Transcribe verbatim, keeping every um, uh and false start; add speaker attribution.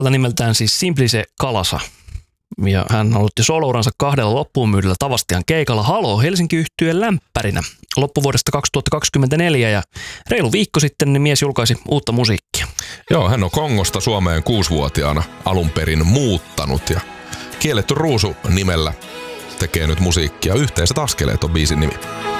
Speaker 1: nimeltään siis Simplice Kalasa. Ja hän aloitti solouransa kahdella loppuun myydellä Tavastian keikalla Halo Helsinki-yhtyeen lämpärinä loppuvuodesta kaksituhattakaksikymmentäneljä ja reilu viikko sitten niin mies julkaisi uutta musiikkia.
Speaker 2: Joo, hän on Kongosta Suomeen kuusivuotiaana alun perin muuttanut ja Kielletty ruusu nimellä tekee nyt musiikkia. Yhteiset askeleet on biisin nimi.